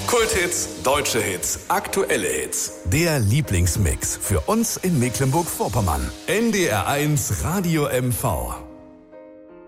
Kulthits, deutsche Hits, aktuelle Hits. Der Lieblingsmix für uns in Mecklenburg-Vorpommern. NDR1 Radio MV.